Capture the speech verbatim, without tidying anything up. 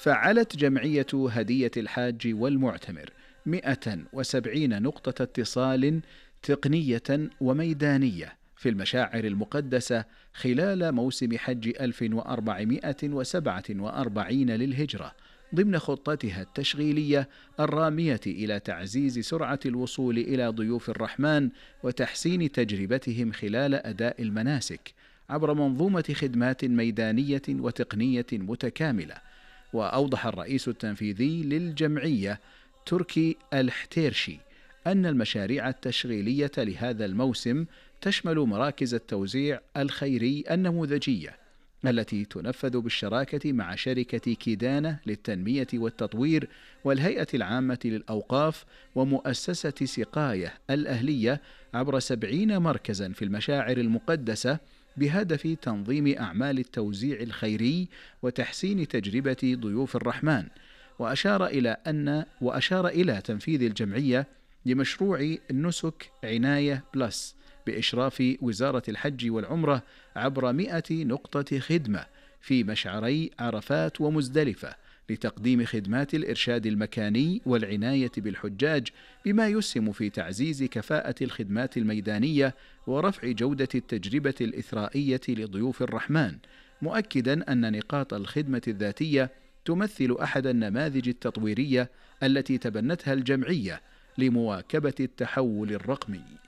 فعلت جمعية هدية الحاج والمعتمر مئة وسبعين نقطة اتصال تقنية وميدانية في المشاعر المقدسة خلال موسم حج ألف وأربعمائة وسبعة وأربعين للهجرة، ضمن خطتها التشغيلية الرامية إلى تعزيز سرعة الوصول إلى ضيوف الرحمن وتحسين تجربتهم خلال أداء المناسك عبر منظومة خدمات ميدانية وتقنية متكاملة. وأوضح الرئيس التنفيذي للجمعية تركي الحتيرشي أن المشاريع التشغيلية لهذا الموسم تشمل مراكز التوزيع الخيري النموذجية التي تنفذ بالشراكة مع شركة كيدانة للتنمية والتطوير والهيئة العامة للأوقاف ومؤسسة سقاية الأهلية عبر سبعين مركزا في المشاعر المقدسة بهدف تنظيم أعمال التوزيع الخيري وتحسين تجربة ضيوف الرحمن. وأشار إلى أن وأشار إلى تنفيذ الجمعية لمشروع نسك عناية بلس بإشراف وزارة الحج والعمرة عبر مئة نقطة خدمة في مشعري عرفات ومزدلفة لتقديم خدمات الإرشاد المكاني والعناية بالحجاج، بما يسهم في تعزيز كفاءة الخدمات الميدانية ورفع جودة التجربة الإثرائية لضيوف الرحمن، مؤكدا أن نقاط الخدمة الذاتية تمثل أحد النماذج التطويرية التي تبنتها الجمعية لمواكبة التحول الرقمي.